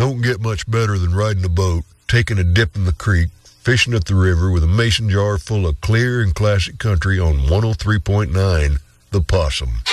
don't get much better than riding a boat, taking a dip in the creek, fishing at the river with a mason jar full of clear and classic country on 103.9 The Possum.